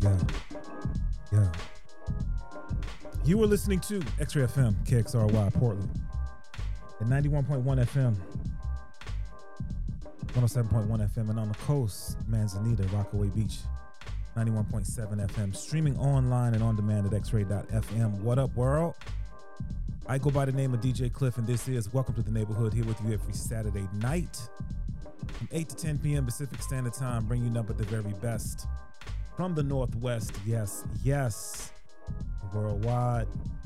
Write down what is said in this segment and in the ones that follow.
Yeah, yeah. You were listening to X-Ray FM, KXRY Portland, at 91.1 FM, 107.1 FM, and on the coast, Manzanita, Rockaway Beach, 91.7 FM, streaming online and on demand at xray.fm. What up, world? I go by the name of DJ Cliff, and this is Welcome to the Neighborhood, here with you every Saturday night from 8 to 10 p.m. Pacific Standard Time, bringing you nothing but the very best from the Northwest. Yes, yes, worldwide.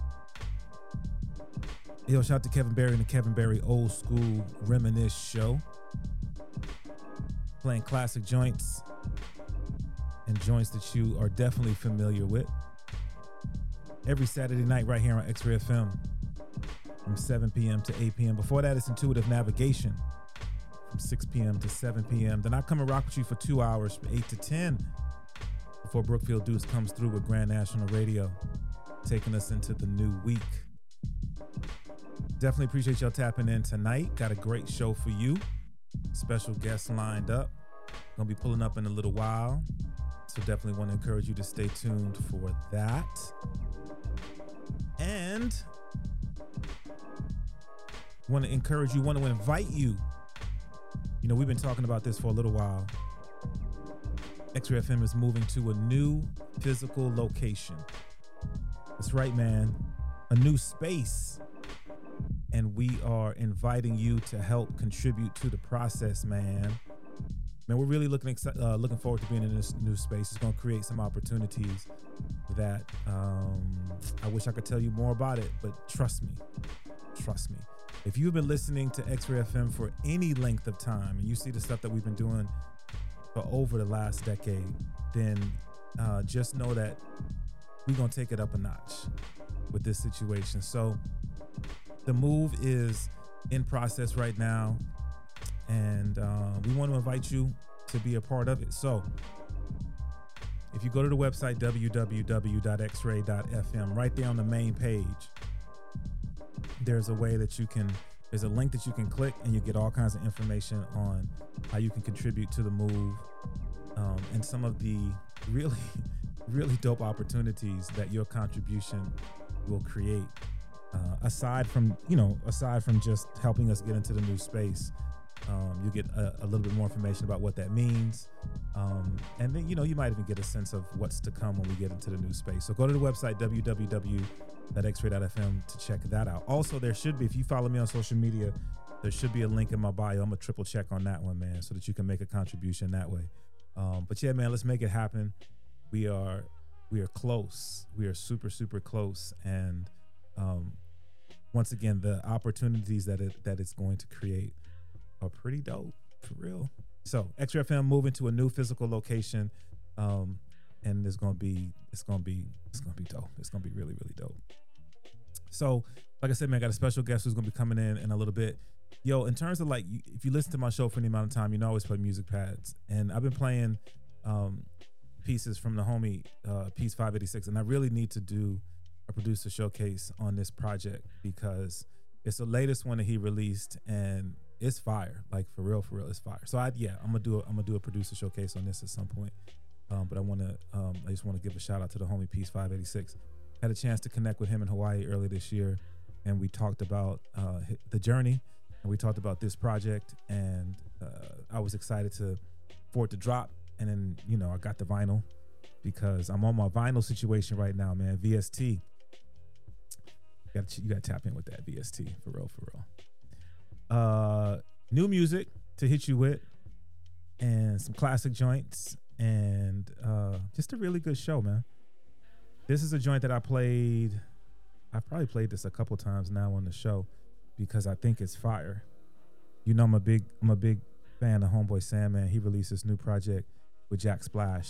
Yo, shout out to Kevin Berry and the Kevin Berry Old School Reminisce Show. Playing classic joints and joints that you are definitely familiar with. Every Saturday night right here on X-Ray FM from 7 p.m. to 8 p.m. Before that, it's Intuitive Navigation from 6 p.m. to 7 p.m. Then I come and rock with you for 2 hours from 8 to 10 before Brookfield Deuce comes through with Grand National Radio, taking us into the new week. Definitely appreciate y'all tapping in tonight. Got a great show for you. Special guests lined up. Gonna be pulling up in a little while. So definitely want to encourage you to stay tuned for that. And want to encourage you, want to invite you. You know, we've been talking about this for a little while. X-Ray FM is moving to a new physical location. That's right, man. A new space. And we are inviting you to help contribute to the process, man. Man, we're really looking forward to being in this new space. It's going to create some opportunities that I wish I could tell you more about it, but trust me. If you've been listening to X-Ray FM for any length of time and you see the stuff that we've been doing for over the last decade, then just know that we're going to take it up a notch with this situation. So the move is in process right now, and we want to invite you to be a part of it. So if you go to the website www.xray.fm, right there on the main page, there's a way that there's a link that you can click, and you get all kinds of information on how you can contribute to the move, and some of the really, really dope opportunities that your contribution will create. Aside from just helping us get into the new space, you get a little bit more information about what that means. And then, you might even get a sense of what's to come when we get into the new space. So go to the website, www.xray.fm, to check that out. Also, there should be, if you follow me on social media, there should be a link in my bio. I'm going to triple check on that one, man, so that you can make a contribution that way. But yeah, man, let's make it happen. We are close. We are super, super close. And once again, the opportunities that it's going to create are pretty dope, for real. So X-Ray FM moving to a new physical location, and it's gonna be dope. It's gonna be really, really dope. So, like I said, man, I got a special guest who's gonna be coming in a little bit. Yo, in terms of if you listen to my show for any amount of time, I always play music pads, and I've been playing pieces from the homie Piece 586, and I really need to do a producer showcase on this project because it's the latest one that he released, and it's fire. Like for real, it's fire. So I'm gonna do a producer showcase on this at some point. But I just want to give a shout out to the homie Piece 586. Had a chance to connect with him in Hawaii early this year, and we talked about the journey, and we talked about this project, and I was excited for it to drop. And then I got the vinyl because I'm on my vinyl situation right now, man. VST. You got to tap in with that VST, for real. New music to hit you with, and some classic joints, and just a really good show, man. This is a joint that I played. I've probably played this a couple times now on the show because I think it's fire. I'm a big fan of Homeboy Sam, man. He released this new project with Jack Splash,